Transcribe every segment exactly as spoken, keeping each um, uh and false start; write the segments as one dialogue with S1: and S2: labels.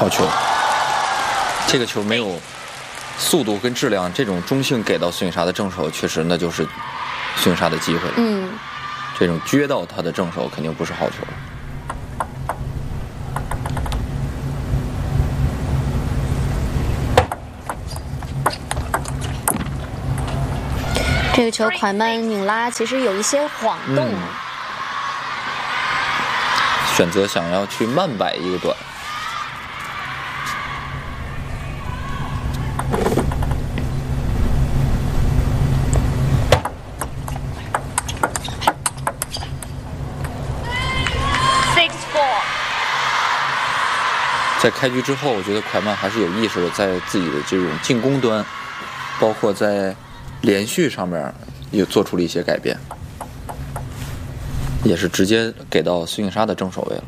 S1: 好球，这个球没有速度跟质量，这种中性给到孙颖莎的正手，确实那就是孙颖莎的机会了。
S2: 嗯，
S1: 这种撅到他的正手肯定不是好球。
S2: 这个球快慢拧拉其实有一些晃动，
S1: 嗯、选择想要去慢摆一个短。在开局之后，我觉得快慢还是有意识的，在自己的这种进攻端，包括在连续上面也做出了一些改变，也是直接给到孙颖莎的正手位了。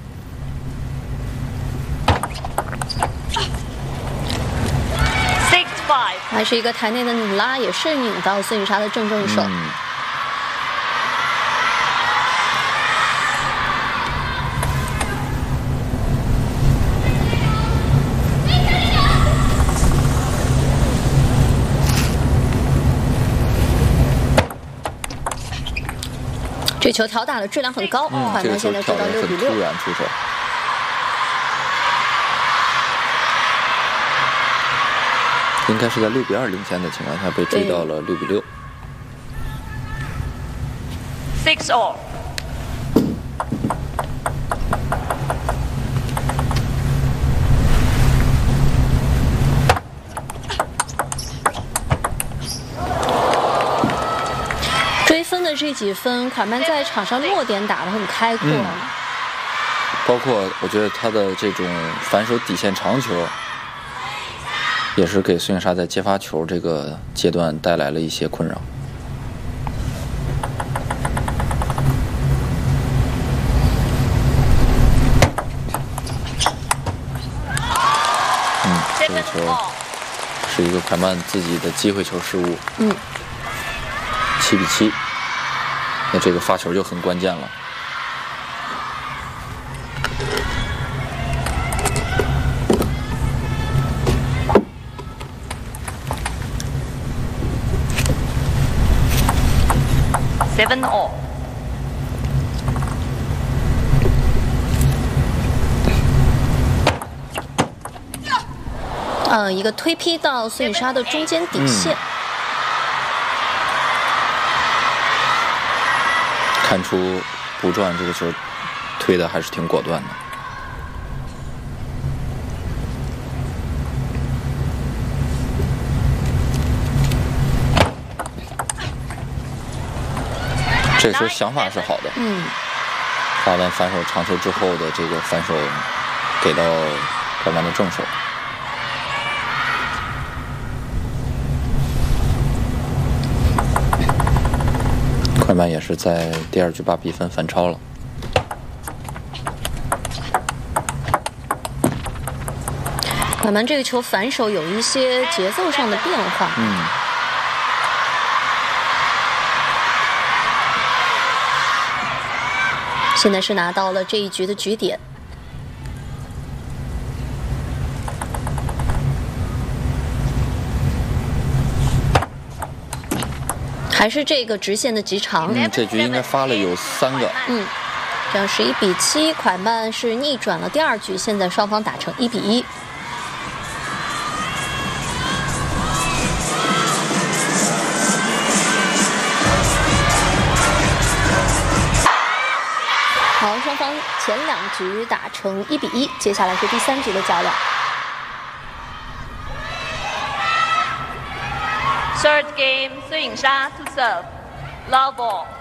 S2: 还是一个台内的拧拉，也是拧到孙颖莎的正正手。
S1: 嗯
S2: 这球挑打的质量很高，
S1: 嗯、
S2: 快慢现在做到六比六。
S1: 突然出手，应该是在六比二领先的情况下被追到了六比六。
S3: Six all。
S2: 追分的这几分，快慢在场上落点打得很开阔。嗯、
S1: 包括我觉得他的这种反手底线长球，也是给孙颖莎在接发球这个阶段带来了一些困扰。嗯，这个球是一个快慢自己的机会球失误。
S2: 嗯。
S1: 七比七，那这个发球就很关键了。
S3: Seven all。
S2: 呃，一个推劈到孙颖莎的中间底线。嗯，
S1: 看出不转这个球推的还是挺果断的。这时候想法是好的，
S2: 嗯，
S1: 发完反手长球之后的这个反手给到快慢的正手。快慢也是在第二局把比分反超了。
S2: 快慢这个球反手有一些节奏上的变化。
S1: 嗯。
S2: 现在是拿到了这一局的局点。还是这个直线的极长。
S1: 嗯，这局应该发了有三个。
S2: 嗯，这样是一比七，快慢是逆转了第二局，现在双方打成一比一。好，双方前两局打成一比一，接下来是第三局的较量。
S3: Third game， 孙颖莎 to serve， love ball。